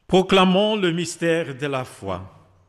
Proclamons le mystère de la foi.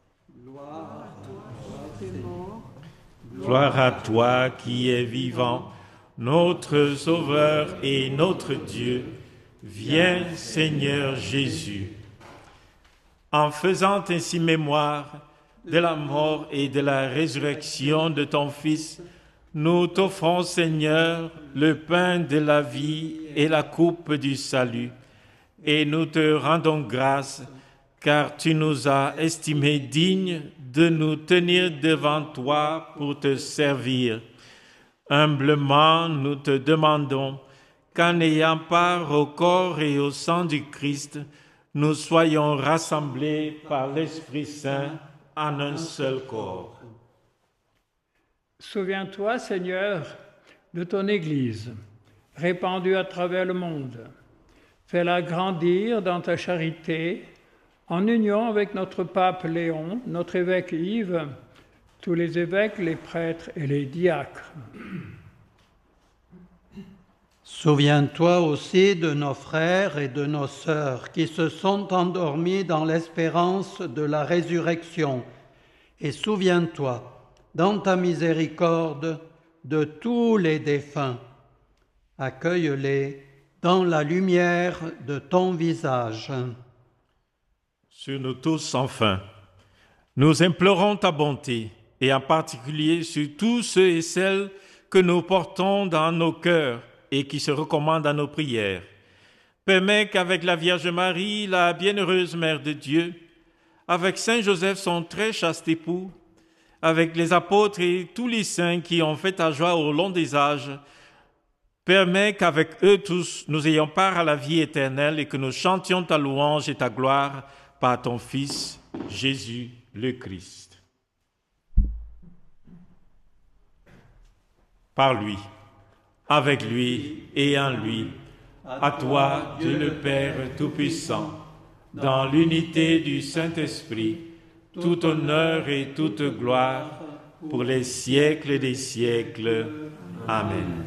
Gloire à toi qui es vivant, notre Sauveur et notre Dieu. Viens, Seigneur Jésus. En faisant ainsi mémoire de la mort et de la résurrection de ton Fils, nous t'offrons, Seigneur, le pain de la vie et la coupe du salut. Et nous te rendons grâce, car tu nous as estimés dignes de nous tenir devant toi pour te servir. Humblement, nous te demandons qu'en ayant part au corps et au sang du Christ, nous soyons rassemblés par l'Esprit Saint en un seul corps. Souviens-toi, Seigneur, de ton Église, répandue à travers le monde. Fais-la grandir dans ta charité, en union avec notre pape Léon, notre évêque Yves, tous les évêques, les prêtres et les diacres. Souviens-toi aussi de nos frères et de nos sœurs qui se sont endormis dans l'espérance de la résurrection. Et souviens-toi, dans ta miséricorde, de tous les défunts. Accueille-les dans la lumière de ton visage. Sur nous tous, enfin, nous implorons ta bonté, et en particulier sur tous ceux et celles que nous portons dans nos cœurs et qui se recommandent à nos prières. Permets qu'avec la Vierge Marie, la bienheureuse Mère de Dieu, avec Saint Joseph, son très chaste époux, avec les apôtres et tous les saints qui ont fait ta joie au long des âges, permets qu'avec eux tous, nous ayons part à la vie éternelle et que nous chantions ta louange et ta gloire par ton Fils, Jésus le Christ. Par lui, avec lui et en lui, à toi, Dieu le Père Tout-Puissant, dans l'unité du Saint-Esprit, tout honneur et toute gloire pour les siècles des siècles. Amen.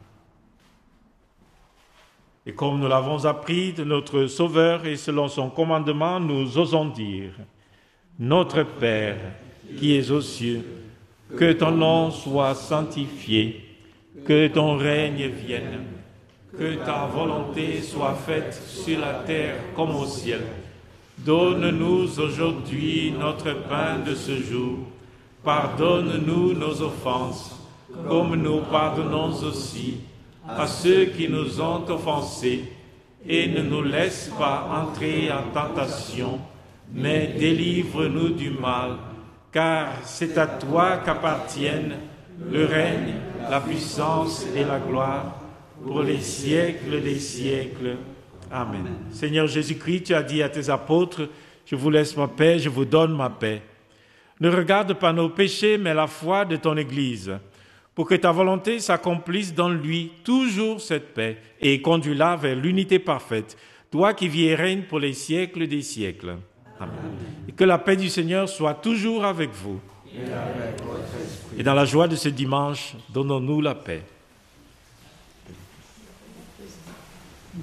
Et comme nous l'avons appris de notre Sauveur et selon son commandement, nous osons dire: Notre Père, qui es aux cieux, que ton nom soit sanctifié, que ton règne vienne, que ta volonté soit faite sur la terre comme au ciel. Donne-nous aujourd'hui notre pain de ce jour. Pardonne-nous nos offenses, comme nous pardonnons aussi à ceux qui nous ont offensés, et ne nous laisse pas entrer en tentation, mais délivre-nous du mal, car c'est à toi qu'appartiennent le règne, la puissance et la gloire, pour les siècles des siècles. Amen. Seigneur Jésus-Christ, tu as dit à tes apôtres: je vous laisse ma paix, je vous donne ma paix. Ne regarde pas nos péchés, mais la foi de ton Église, pour que ta volonté s'accomplisse dans lui, toujours cette paix, et conduis-la vers l'unité parfaite, toi qui vis et règnes pour les siècles des siècles. Amen. Et que la paix du Seigneur soit toujours avec vous. Et dans la joie de ce dimanche, donnons-nous la paix.